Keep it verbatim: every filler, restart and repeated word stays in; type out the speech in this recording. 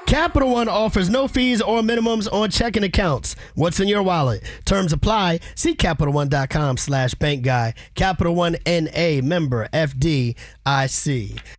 Capital One offers no fees or minimums on checking accounts. What's in your wallet? Terms apply. See CapitalOne.com slash bank guy. Capital One N A, member F D I C.